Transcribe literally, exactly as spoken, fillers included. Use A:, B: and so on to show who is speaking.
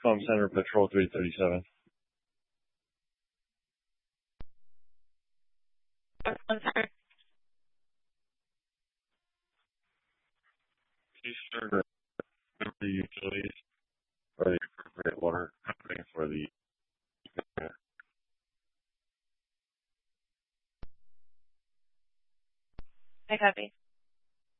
A: Comm Center Patrol three thirty-seven. Please serve the utilities or the appropriate water company for the
B: I copy.